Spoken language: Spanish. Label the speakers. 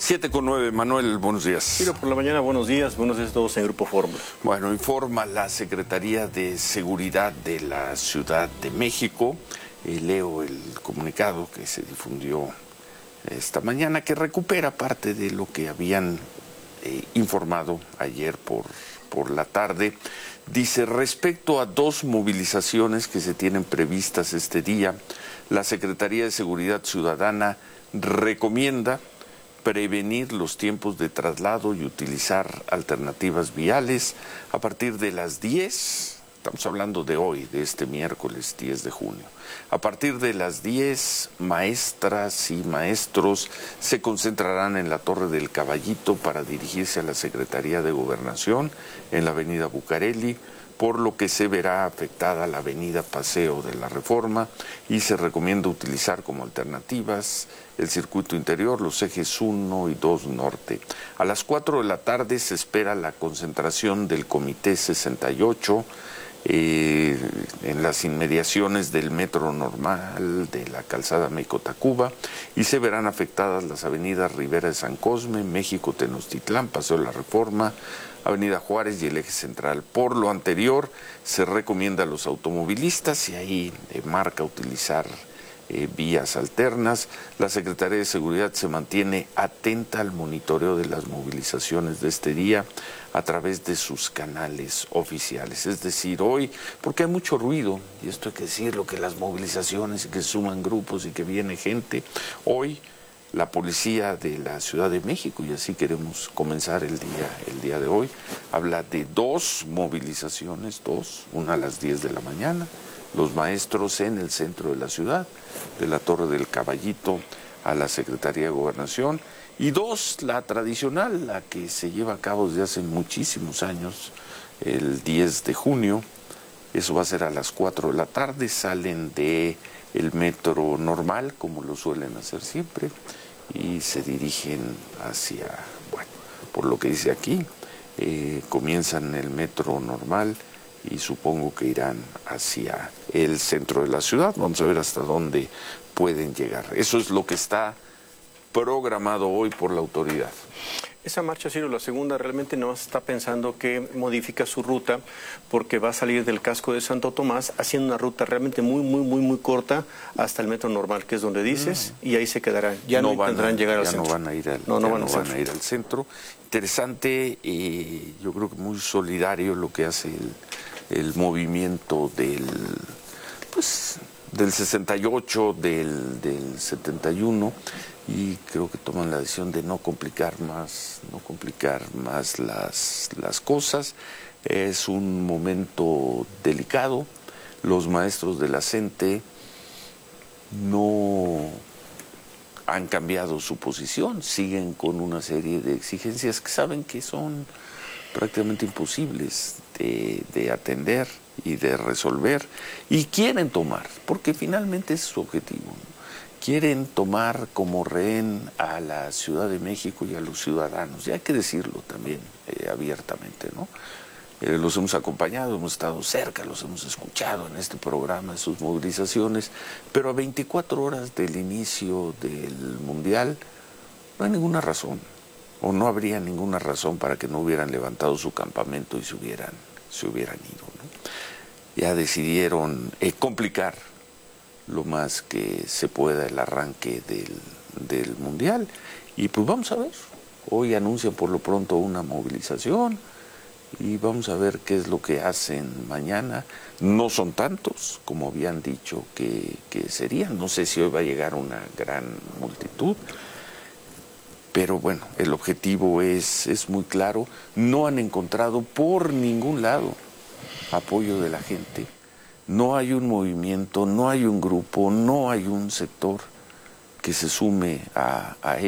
Speaker 1: 7:09, Manuel, buenos días.
Speaker 2: Ciro, por la mañana, buenos días a todos en Grupo Fórmula.
Speaker 1: Bueno, informa la Secretaría de Seguridad de la Ciudad de México. Leo el comunicado que se difundió esta mañana, que recupera parte de lo que habían informado ayer por la tarde. Dice, respecto a 2 movilizaciones que se tienen previstas este día, la Secretaría de Seguridad Ciudadana recomienda prevenir los tiempos de traslado y utilizar alternativas viales a partir de las 10, estamos hablando de hoy, de este miércoles 10 de junio. A partir de las 10, maestras y maestros se concentrarán en la Torre del Caballito para dirigirse a la Secretaría de Gobernación en la avenida Bucareli, por lo que se verá afectada la avenida Paseo de la Reforma y se recomienda utilizar como alternativas el circuito interior, los ejes 1 y 2 norte. A las 4 de la tarde se espera la concentración del Comité 68 en las inmediaciones del Metro Normal de la Calzada México-Tacuba y se verán afectadas las avenidas Rivera de San Cosme, México Tenochtitlán, Paseo de la Reforma, Avenida Juárez y el eje central. Por lo anterior, se recomienda a los automovilistas, y ahí marca utilizar vías alternas. La Secretaría de Seguridad se mantiene atenta al monitoreo de las movilizaciones de este día a través de sus canales oficiales. Es decir, hoy, porque hay mucho ruido, y esto hay que decirlo, que las movilizaciones y que suman grupos y que viene gente, hoy la policía de la Ciudad de México, y así queremos comenzar el día de hoy, habla de 2 movilizaciones, una a las 10 de la mañana, los maestros en el centro de la ciudad, de la Torre del Caballito a la Secretaría de Gobernación, y 2, la tradicional, la que se lleva a cabo desde hace muchísimos años, el 10 de junio, eso va a ser a las 4 de la tarde, salen de el Metro Normal, como lo suelen hacer siempre, y se dirigen hacia, bueno, por lo que dice aquí, comienzan el Metro Normal y supongo que irán hacia el centro de la ciudad. Vamos a ver hasta dónde pueden llegar. Eso es lo que está programado hoy por la autoridad.
Speaker 2: Esa marcha, Ciro, la segunda, realmente no está pensando que modifica su ruta porque va a salir del casco de Santo Tomás haciendo una ruta realmente muy corta hasta el Metro Normal, que es donde dices, y ahí se quedarán. Ya no intentarán llegar al centro.
Speaker 1: No van a ir al centro. Interesante, yo creo que muy solidario lo que hace el movimiento del 68, del 71, y creo que toman la decisión de no complicar más las cosas. Es un momento delicado. Los maestros de la CENTE no han cambiado su posición, siguen con una serie de exigencias que saben que son prácticamente imposibles de atender y de resolver, y quieren tomar, porque finalmente es su objetivo, ¿no? Quieren tomar como rehén a la Ciudad de México y a los ciudadanos, y hay que decirlo también abiertamente, ¿no? Los hemos acompañado, hemos estado cerca, los hemos escuchado en este programa, en sus movilizaciones, pero a 24 horas del inicio del Mundial no hay ninguna razón, o no habría ninguna razón para que no hubieran levantado su campamento y se hubieran ido, ¿no? Ya decidieron complicar lo más que se pueda el arranque del Mundial, y pues vamos a ver. Hoy anuncian por lo pronto una movilización y vamos a ver qué es lo que hacen mañana. No son tantos como habían dicho que serían, no sé si hoy va a llegar una gran multitud, pero bueno, el objetivo es muy claro. No han encontrado por ningún lado apoyo de la gente. No hay un movimiento, no hay un grupo, no hay un sector que se sume a